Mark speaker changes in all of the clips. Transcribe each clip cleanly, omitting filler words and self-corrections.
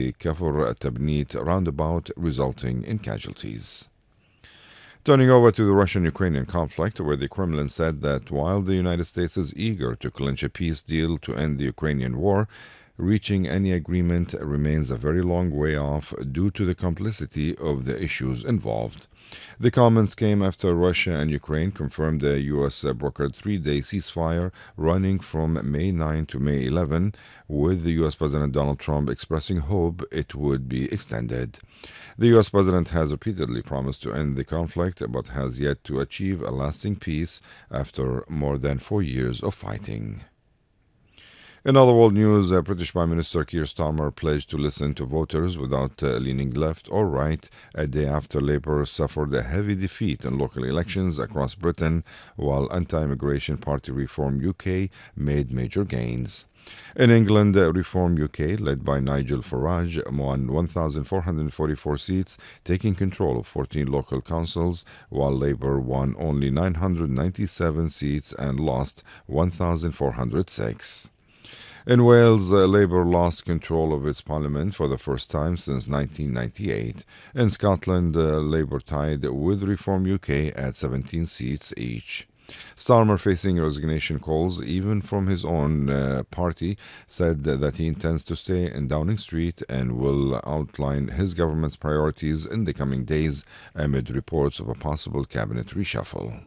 Speaker 1: the Kafur Tabnit roundabout, resulting in casualties. Turning over to the Russian-Ukrainian conflict, where the Kremlin said that while the United States is eager to clinch a peace deal to end the Ukrainian war, reaching any agreement remains a very long way off due to the complexity of the issues involved. The comments came after Russia and Ukraine confirmed the U.S. brokered three-day ceasefire running from May 9 to May 11, with the U.S. President Donald Trump expressing hope it would be extended. The U.S. President has repeatedly promised to end the conflict, but has yet to achieve a lasting peace after more than 4 years of fighting. In other world news, British Prime Minister Keir Starmer pledged to listen to voters without leaning left or right a day after Labour suffered a heavy defeat in local elections across Britain, while anti-immigration party Reform UK made major gains. In England, Reform UK, led by Nigel Farage, won 1,444 seats, taking control of 14 local councils, while Labour won only 997 seats and lost 1,406. In Wales, Labour lost control of its parliament for the first time since 1998. In Scotland, Labour tied with Reform UK at 17 seats each. Starmer, facing resignation calls even from his own party, said that he intends to stay in Downing Street and will outline his government's priorities in the coming days amid reports of a possible cabinet reshuffle.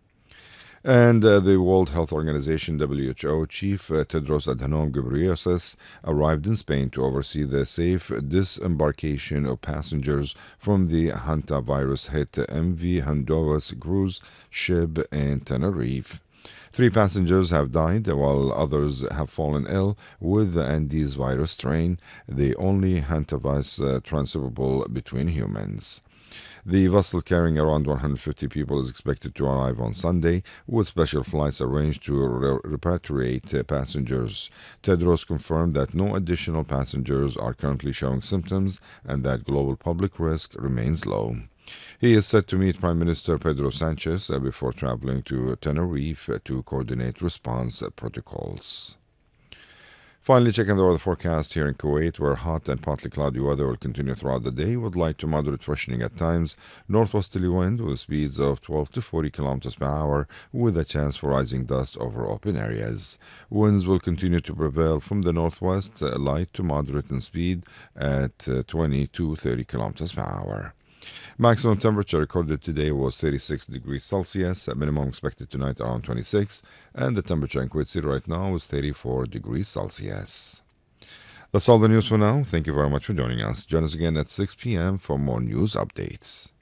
Speaker 1: And the World Health Organization (WHO) chief Tedros Adhanom Ghebreyesus arrived in Spain to oversee the safe disembarkation of passengers from the hantavirus-hit MV Honduras cruise ship in Tenerife. 3 passengers have died, while others have fallen ill with the Andes virus strain, the only hantavirus transferable between humans. The vessel carrying around 150 people is expected to arrive on Sunday, with special flights arranged to repatriate passengers. Tedros confirmed that no additional passengers are currently showing symptoms and that global public risk remains low. He is set to meet Prime Minister Pedro Sanchez before traveling to Tenerife to coordinate response protocols. Finally, checking the weather forecast here in Kuwait, where hot and partly cloudy weather will continue throughout the day with light to moderate freshening at times, northwesterly wind with speeds of 12 to 40 km per hour with a chance for rising dust over open areas. Winds will continue to prevail from the northwest, light to moderate in speed at 20 to 30 km per hour. Maximum temperature recorded today was 36 degrees Celsius, minimum expected tonight around 26, and the temperature in Kuwait City right now is 34 degrees Celsius. That's all the news for now. Thank you very much for joining us. Join us again at 6 p.m. for more news updates.